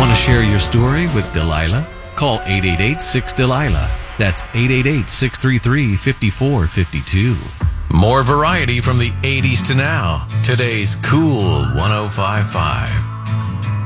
Want to share your story with Delilah? Call 888-6-DELILAH. That's 888-633-5452. More variety from the 80s to now. Today's Cool 105.5.